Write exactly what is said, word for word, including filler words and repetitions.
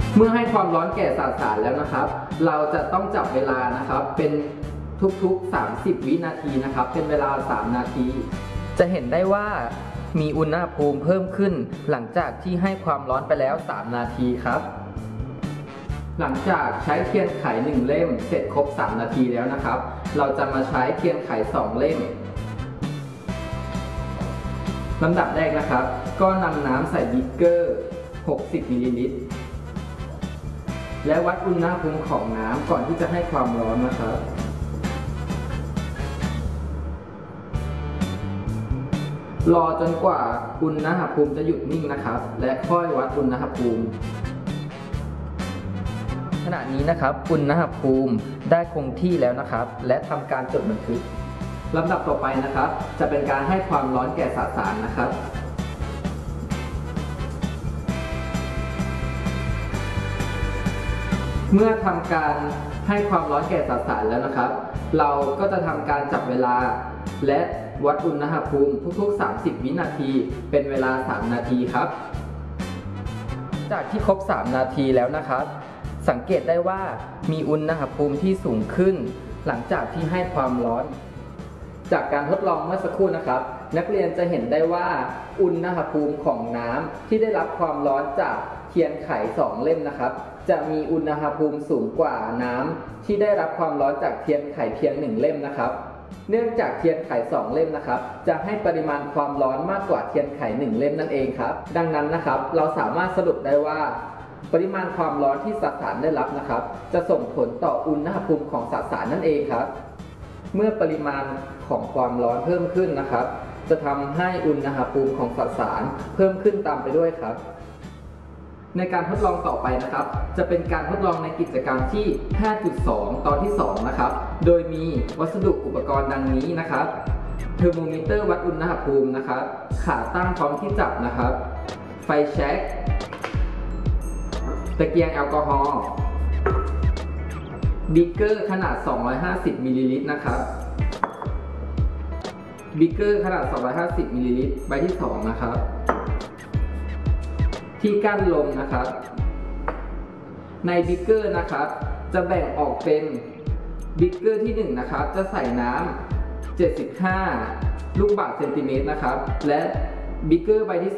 เมื่อให้ความร้อนแก่สสารแล้วนะครับเราจะต้องจับเวลานะครับเป็นทุกๆสามสิบวินาทีนะครับเป็นเวลาสามนาทีจะเห็นได้ว่ามีอุณหภูมิเพิ่มขึ้นหลังจากที่ให้ความร้อนไปแล้วสามนาทีครับหลังจากใช้เทียนไขหนึ่งเล่มเสร็จครบสามนาทีแล้วนะครับเราจะมาใช้เทียนไขสองเล่มลำดับแรกนะครับก็นำน้ำใส่บิ๊กเกอร์หกสิบมิลลิลิตรและวัดอุณหภูมิของน้ำก่อนที่จะให้ความร้อนนะครับรอจนกว่าอุณหภูมิจะหยุดนิ่งนะครับและค่อยวัดอุณหภูมิขณะนี้นะครับอุณหภูมิได้คงที่แล้วนะครับและทำการจดบันทึกลำดับต่อไปนะครับจะเป็นการให้ความร้อนแก่สสารนะครับเมื่อทำการให้ความร้อนแก่สสารแล้วนะครับเราก็จะทำการจับเวลาและวัดอุณหภูมิทุกๆสามสิบวินาทีเป็นเวลาสามนาทีครับจากที่ครบสามนาทีแล้วนะครับสังเกตได้ว่ามีอุณหภูมิที่สูงขึ้นหลังจากที่ให้ความร้อนจากการทดลองเมื่อสักครู่นะครับนักเรียนจะเห็นได้ว่าอุณหภูมิของน้ำที่ได้รับความร้อนจากเทียนไขสองเล่มนะครับจะมีอุณหภูมิสูงกว่าน้ำที่ได้รับความร้อนจากเทียนไขเพียงหนึ่งเล่มนะครับเนื่องจากเทียนไขสองเล่มนะครับจะให้ปริมาณความร้อนมากกว่าเทียนไขหนึ่งเล่มนั่นเองครับดังนั้นนะครับเราสามารถสรุปได้ว่าปริมาณความร้อนที่สสารได้รับนะครับจะส่งผลต่ออุณหภูมิของสสารนั่นเองครับเมื่อปริมาณของความร้อนเพิ่มขึ้นนะครับจะทำให้อุณหภูมิของสสารเพิ่มขึ้นตามไปด้วยครับในการทดลองต่อไปนะครับจะเป็นการทดลองในกิจกรรมที่ ห้าจุดสอง ตอนที่สองนะครับโดยมีวัสดุอุปกรณ์ดังนี้นะครับเทอร์โมมิเตอร์วัดอุณหภูมินะครับขาตั้งพร้อมที่จับนะครับไฟแช็กตะเกียงแอลกอฮอล์บิ๊กเกอร์ขนาดสองร้อยห้าสิบมิลลิลิตรนะครับบิ๊กเกอร์ขนาดสองร้อยห้าสิบมิลลิลิตรใบที่สองนะครับที่กั้นลมนะครับในบิ๊กเกอร์นะครับจะแบ่งออกเป็นบิ๊กเกอร์ที่หนึ่งนะครับจะใส่น้ำเจ็ดสิบห้าลูกบาศก์เซนติเมตรนะครับและบิ๊กเกอร์ใบที่